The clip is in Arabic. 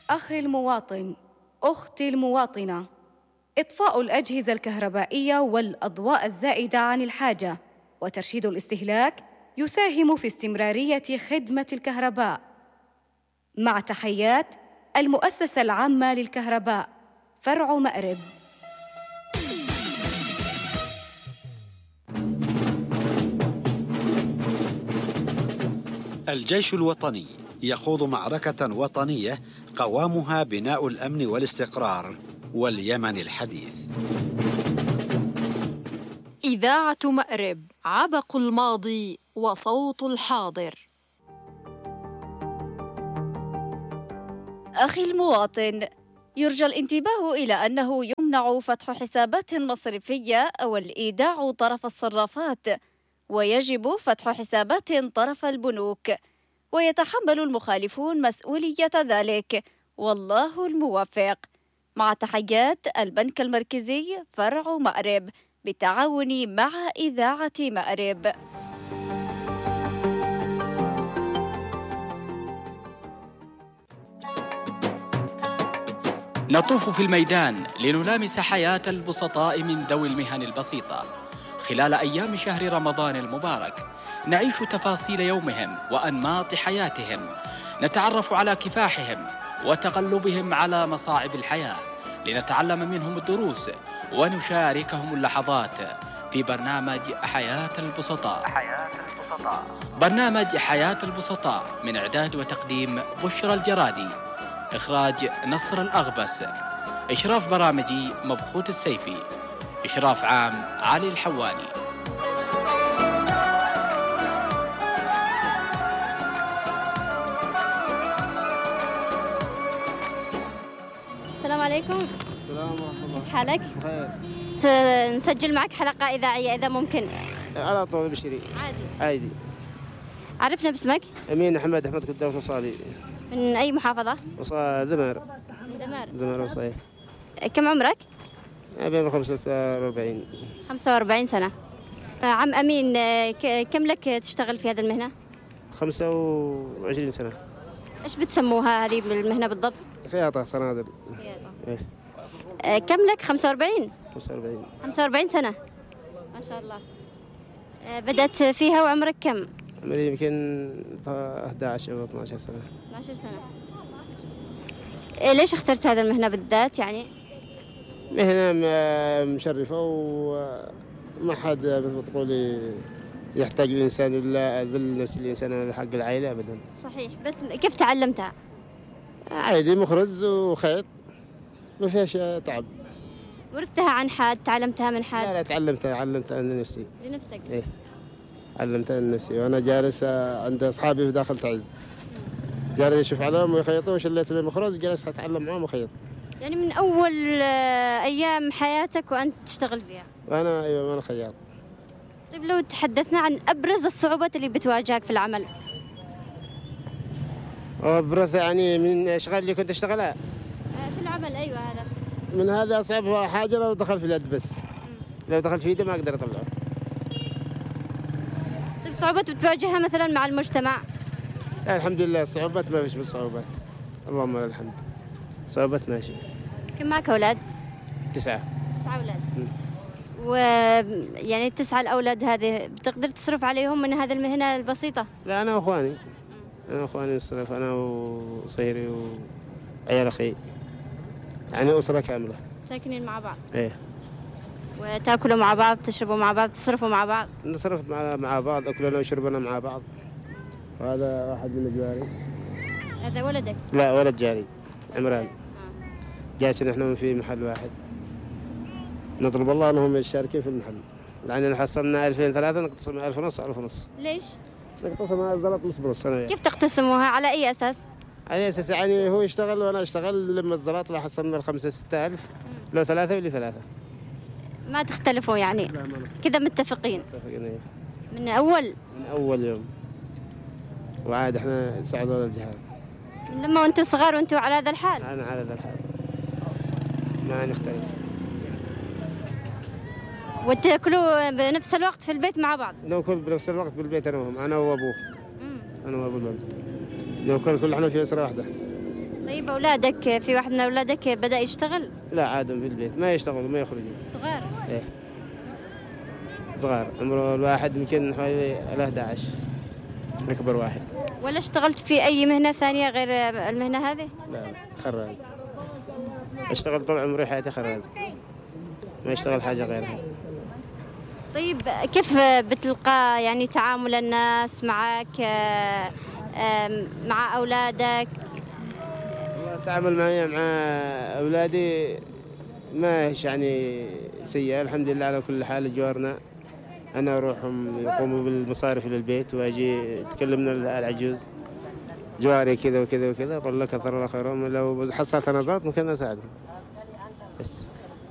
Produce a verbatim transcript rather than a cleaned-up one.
أخي المواطن، أختي المواطنة، إطفاء الأجهزة الكهربائية والأضواء الزائدة عن الحاجة وترشيد الاستهلاك يساهم في استمرارية خدمة الكهرباء. مع تحيات المؤسسة العامة للكهرباء فرع مأرب. الجيش الوطني يخوض معركة وطنية قوامها بناء الأمن والاستقرار واليمن الحديث. إذاعة مأرب، عبق الماضي وصوت الحاضر. أخي المواطن، يرجى الانتباه إلى أنه يمنع فتح حسابات مصرفية أو الإيداع طرف الصرافات، ويجب فتح حسابات طرف البنوك، ويتحمل المخالفون مسؤولية ذلك، والله الموفق. مع تحيات البنك المركزي فرع مأرب بالتعاون مع إذاعة مأرب. نطوف في الميدان لنلامس حياة البسطاء من ذوي المهن البسيطة. خلال أيام شهر رمضان المبارك نعيش تفاصيل يومهم وأنماط حياتهم، نتعرف على كفاحهم وتغلبهم على مصاعب الحياة، لنتعلم منهم الدروس ونشاركهم اللحظات في برنامج حياة البسطاء. حياة البسطاء. برنامج حياة البسطاء من إعداد وتقديم بشرى الجرادي، إخراج نصر الأغبس، إشراف برامجي مبخوت السيفي، إشراف عام علي الحواني. السلام عليكم. السلام ورحمة الله. كيف حالك؟ بخير. نسجل معك حلقة إذاعية إذا ممكن. على طول بشري. عادي. عادي. عرفنا باسمك؟ أمين أحمد أحمد قدام وصالي. من أي محافظة؟ وصا دمر. دمر. دمر وصاية. كم عمرك؟ بين خمسة وأربعين. خمسة وأربعين سنة. عم أمين، كم لك تشتغل في هذه المهنة؟ خمسة وعشرين سنة. إيش بتسموها هذه المهنة بالضبط؟ خياطة صنادل. خياطة. إيه. كم لك؟ خمسة وأربعين. خمسة وأربعين. خمسة وأربعين سنة. ما شاء الله. بدأت فيها وعمرك كم؟ عمري يمكن أحد عشر أو اثني عشر سنة. اثني عشر سنة. ليش اخترت هذا المهنة بالذات يعني؟ مهنة مشرفة وما حد مثل ما تقولي يحتاج الإنسان إلا ذل نفس الإنسان حق العائلة أبدا. صحيح، بس كيف تعلمتها؟ عادي، مخرج وخيط، ما فيهاش تعب. ورثتها عن حد؟ تعلمتها من حد؟ لا لا، تعلمتها علمتها لنفسي. لنفسك؟ إيه، علمتها لنفسي وأنا جالس عند أصحابي في داخل تعز. جالس أشوف عليهم ويخيطون وشليت المخرج جالس أتعلم معهم وخيط. يعني من أول أيام حياتك وأنت تشتغل فيها؟ وأنا أيوة أنا خياط. طيب لو تحدثنا عن أبرز الصعوبات اللي بتواجهك في العمل؟ أبرز يعني من الأشغال اللي كنت أشتغلها؟ في العمل أيوة. هذا من هذا أصعب حاجة لو دخل في اليد بس. لو دخل في يدي ما أقدر أطلعه. طيب صعوبات بتواجهها مثلا مع المجتمع؟ الحمد لله الصعوبات ما فيش بالصعوبات، اللهم لك الحمد. صعوبات ماشي. كم معك أولاد؟ تسعة. تسعة أولاد. ويعني التسعة الأولاد هذه بتقدر تصرف عليهم من هذه المهنة البسيطة؟ لا أنا وأخواني. أنا وأخواني نصرف، أنا وصهري وعيال أخي. يعني أسرة كاملة. ساكنين مع بعض؟ إيه. وتاكلوا مع بعض، تشربوا مع بعض، تصرفوا مع بعض؟ نصرف مع مع بعض، أكلنا وشربنا مع بعض. وهذا واحد من الجواري. هذا ولدك؟ لا ولد جاري عمران. جالسين احنا في محل واحد. نطلب الله انهم يشاركين في المحل. لأننا حصلنا ألفين وثلاثة نقتسم ألف ونص ألف ونص. ليش؟ نقتسم الزلط نص بنص سنويا. كيف تقتسموها؟ على أي أساس؟ على أساس يعني هو يشتغل وأنا أشتغل، لما الزلط لا حصلنا الخمسة ستة ألف، لو ثلاثة ولي ثلاثة. ما تختلفوا يعني؟ لا ما كذا متفقين؟ متفقين إيه. من أول؟ من أول يوم. وعاد احنا ساعدونا الجهاد. من لما وأنتم صغار وأنتم على هذا الحال؟ أنا على هذا الحال ما نختلف. وتاكلوا بنفس الوقت في البيت مع بعض؟ ناكل بنفس الوقت بالبيت أنا وهم، أنا وأبوه. أنا وأبو الولد ناكل كل احنا في أسرة واحدة. طيب أولادك، في واحد من أولادك بدأ يشتغل؟ لا عادهم في البيت، ما يشتغلوا ما يخرجوا. صغار؟ إيه صغار، عمره الواحد يمكن حوالي أحد عشر أكبر واحد. ولا اشتغلت في أي مهنة ثانية غير المهنة هذه؟ لا خراج، اشتغل طول عمري حياتي خراج، ما يشتغل حاجة غيرها. طيب كيف بتلقى يعني تعامل الناس معك مع أولادك؟ التعامل معي مع أولادي ما هيش يعني سيء، الحمد لله على كل حال. جوارنا أنا أروحهم يقوموا بالمصارف للبيت، وأجي تكلمنا العجوز جواري كذا وكذا وكذا، أقول لك كثر الله خيرهم، لو حصلت نظات ممكن أساعدهم.